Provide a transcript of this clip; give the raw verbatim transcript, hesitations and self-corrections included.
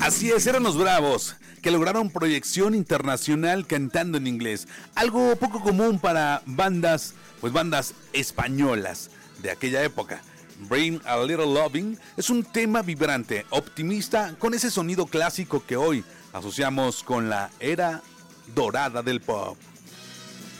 Así es, eran los Bravos, que lograron proyección internacional cantando en inglés. Algo poco común para bandas, pues bandas españolas de aquella época. Bring a Little Loving es un tema vibrante, optimista, con ese sonido clásico que hoy asociamos con la era dorada del pop.